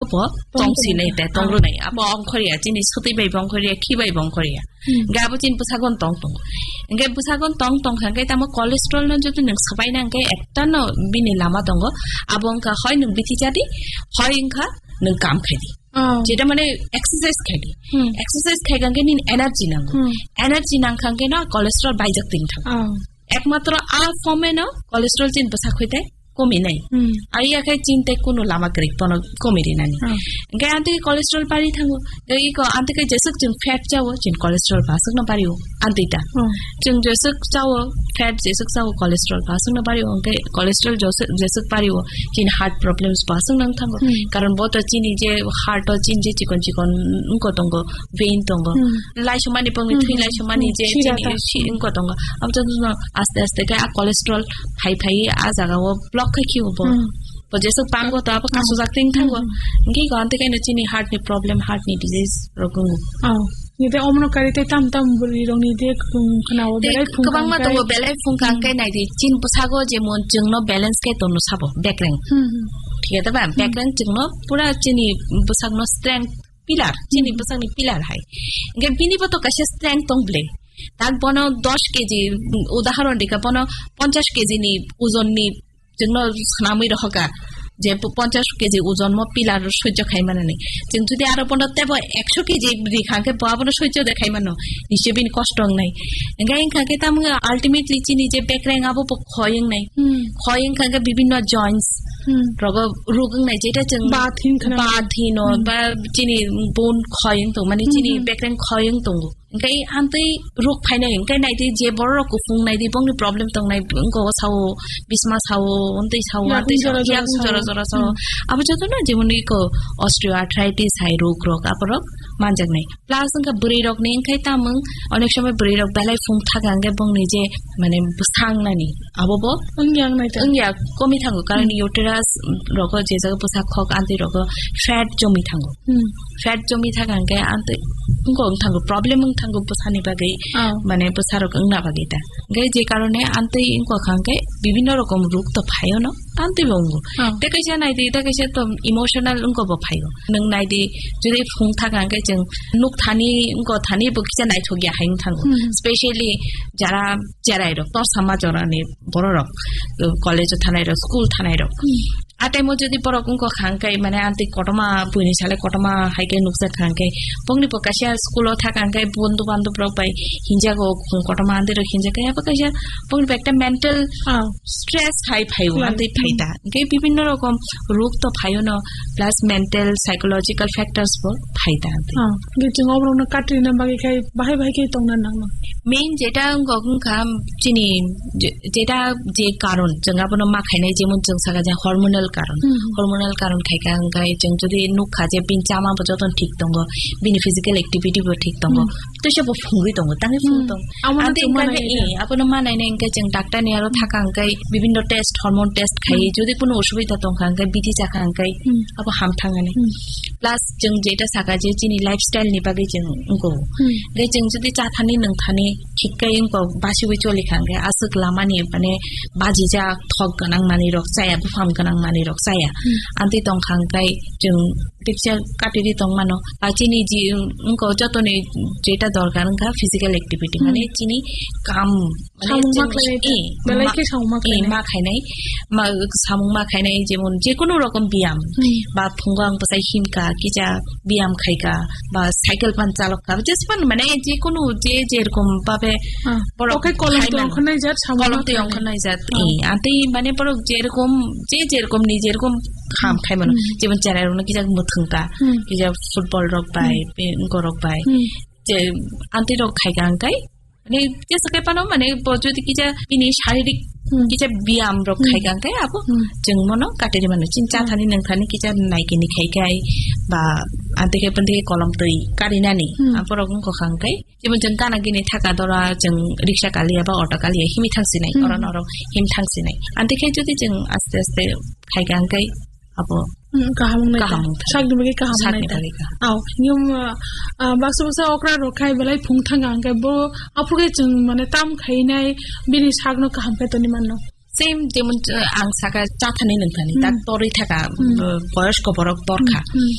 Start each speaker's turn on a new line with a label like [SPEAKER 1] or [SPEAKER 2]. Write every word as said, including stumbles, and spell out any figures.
[SPEAKER 1] po tong si nei te tong ru nei abo ong khoria chini suti bai bong khoria khi bai bong khoria ga bo chin pusagon tong tong nge pusagon tong tong khangai tamo cholesterol na jodi nang sabai nang kai ekta no bini lama tongo abong ka hoy nang bithi jadi hoy ingkha nang kam khaidi যেটা মানে exercise খাইদি exercise খাই গাঙ্গে নিন energy নাঙ্গো energy নাং খাঙ্গে না cholesterol বাইজাক তিন থাক একমাত্র আ ফর্মে না কোলেস্টেরল চিন বসা খইতে কমি নাই আই আখাই চিনতে কোনো লামা গ্রিক পন কমিরি নানি গে আন্তে কোলেস্টেরল পারি থাঙ্গো গে ক আন্তে কে জেসক চিন ফ্যাট যাও চিন কোলেস্টেরল বাসক না পারিও আন্তেটা চিন জেসক যাও ফ্যাট জেসক যাও কোলেস্টেরল বাসক না পারিও গে কোলেস্টেরল জেসক পারিও চিন হার্ট প্রবলেমস বাসক নাং থাঙ্গো কারণ বত চিনি যে হার্ট চিন যে চিকন চিকন উনকো তঙ্গো ভেইন তঙ্গো লাই সমানি পঙ্গি থুই লাই সমানি যে চিনি উনকো তঙ্গো আব তো আস্তে আস্তে গে কোলেস্টেরল ফাই ফাই আ জাগাও block kai bo bo jesu pango ta pa kasu zakting thango ngi gon te kai no chini heart ni problem heart ni disease rogung
[SPEAKER 2] ah ni de omno kari te tam tam buri rong ni de khnawo belai phung
[SPEAKER 1] kabang ma to belai phung kang kai nai di chin pusago je mon jungno balance kai tonu sabo backrank ঠিক আছে বা backrank jungno pura chini pusagno strength pillar chini pusagni pillar hai nge bini bo to kashe strength tongble tak bono দশ KG উদাহরণ দিকা bono পঞ্চাশ KG ni ওজন ni जोंनो खानामै रखका जे পঞ্চাশ KG ওজন ম পিলার সহ্য খাই মানে নাই जों যদি আরো পনেরো তে একশো কেজি রিখাকে বাবন সহ্য দেখাই মানো হিসেবে কষ্ট নাই গাই খাকে তাম আলটিমেটলি চিনি যে বেকরেং আবো খয়ং নাই খয়ং খাকে বিভিন্ন জয়েন্টস রগ রোগং নাই যেটা जों
[SPEAKER 2] বাথিন
[SPEAKER 1] বাথিন বা চিনি বোন খয়ং তো মানে চিনি বেকরেং খয়ং তঙ্গো Ngay antai ruk phai nai ngay nai di je bor ko fung nai di bong ni problem tong nai ko sao bisma sao ontai sao antai jora jora jora sao aba joto na jemon ko osteoarthritis hai rog rog apro manjak nai plus nga buri rog nei khai tamung onek shomoy buri rog belai fung thaka ngay bong ni je mane busang nani abo bo
[SPEAKER 2] ungyang nai ta
[SPEAKER 1] ungya komi thango karon uterus rog je jaga posak khok antai rog fat jomi thango fat jomi thaka ngay antai ko thango problem থাঙ্গো Posani বাগৈ মানে পোসারক না বাগৈতা গে যে কারণে আনতে ইনকো খাঙ্গে বিভিন্ন রকম রোগ তো ফায়ো না তান্তে বঙ্গো তে কাইসা নাইদি তে কাইসা তো ইমোশনাল ইনকো ব ফায়ো নং নাইদি যদি ফুং থাকাঙ্গে जों নুক থানি ইনকো থানি বকিসা নাইথগিয়া হাইং থাঙ্গো স্পেশালি যারা জেরাই রক তো সমাজ জরানি বড় রক কলেজ থানাই রক স্কুল থানাই রক আটাই মো যদি পরক ইনকো খাঙ্গাই মানে আন্তে কটমা বুইনি সালে কটমা হাইকে নুকসা খাঙ্গাই পংনি পকাসা স্কুলো থাকাঙ্গাই বন্ধু বান্ধব রক পাই হিনজাগো কটমা আন্তে রক হিনজাগাই পকাসা পংনি একটা মেন্টাল স্ট্রেস হাই ফাইও আন্তে ফাইতা গে বিভিন্ন রকম রোগ তো ফাইও না প্লাস মেন্টাল সাইকোলজিক্যাল ফ্যাক্টরস বো ফাইতা আন্তে
[SPEAKER 2] গে जों অবরণ কাটরিনা বাকি খাই বাহাই বাহাই কে তংনা নাং
[SPEAKER 1] মেইন যেটা গগন খাম চিনি যেটা যে কারণ जों আপন মা খাইনাই যেমন जों সাগা যা হরমোনাল কারণ হরমোনাল কারণ খাইকা গাই जों যদি নুক খাজে পিন চামা বজতন ঠিক দঙ্গ বিনি ফিজিক্যাল অ্যাক্টিভিটি বো ঠিক দঙ্গ তো সব ফুঙ্গি দঙ্গ তাঙ্গে ফুং দং আন্তে গাই এ আপন মা নাই নাই গাই जों ডাক্তার নি আরো থাকা গাই বিভিন্ন টেস্ট হরমোন টেস্ট খাই যদি কোনো অসুবিধা দং গাই বিধি চাকা গাই আবো হাম থাঙ্গানি প্লাস जों যেটা সাগা যে চিনি লাইফস্টাইল নি বাগै जों গো গাই जों যদি চা থানি নং থানি ঠিক গাই গো বাসি বই চলি খাঙ্গে আসক লামানি মানে বাজি যা ঠক গনাং মানি rock Chhaya বুফাম গনাং money rok saya anti tong khangkai jung picture katiri tong mano chini ji unko joto ni jeta dorkar nga physical activity mane chini kam
[SPEAKER 2] samung ma khainai belai ke samung ma khainai
[SPEAKER 1] ma khainai ma samung ma khainai jemon je kono rokom biyam ba phungang pasai himka kija biyam khaika ba cycle pan chalokka just pan mane je kono je je erokom babe
[SPEAKER 2] okai kolam to onkhonai jat samung
[SPEAKER 1] kolam to onkhonai jat e anti mane porok je erokom je je erokom ni je erokom kham khai mano jemon channel na kija muthungka kija football rok bai ko rok bai je anti rok khaika angkai মানে যে সকাই পানো মানে যদি কিজা ইনি শারীরিক কিজা ব্যায়াম rock খাইকা angkai abo जों মনো কাটেরি মানে চিন্তা থানি নংথানি কিজা নাইকিনি খাইকাই বা আন্তেকে পন্তে কলম তৈ কারিনানি আপরগং ক খাংকাই যেমন जों কানা গিনি থাকা দরা जों রিকশা কালিয়া বা অটো কালিয়া হিমি থাংসিনাই অরন অর হিম থাংসিনাই আন্তেকে যদি जों আস্তে আস্তে খাইকা angkai abo
[SPEAKER 2] kahamung nai sakni bagi kahamung nai aw nyum baksa baksa okra rokhai belai phung thanga angkai bo apuge chung mane tam khainai bini sagno kaham pe toni manno
[SPEAKER 1] same যেমন আং সাকা চাথানি নংথানি তা তরি থাকা বয়স্ক বরক দরকা